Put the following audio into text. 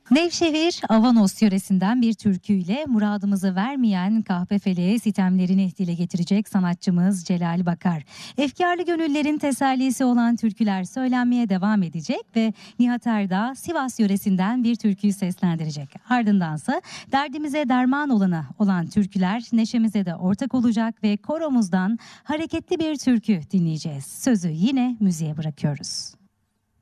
Nevşehir, Avanos yöresinden bir türküyle muradımızı vermeyen kahpefeleğe sitemlerini dile getirecek sanatçımız Celal Bakar. Efkarlı gönüllerin tesellisi olan türküler söylenmeye devam edecek ve Nihat Erdağ Sivas yöresinden bir türküyü seslendirecek. Ardındansa derdimize derman olan türküler neşemize de ortak olacak ve koromuzdan hareketli bir türkü dinleyeceğiz. Sözü yine müziğe bırakıyoruz.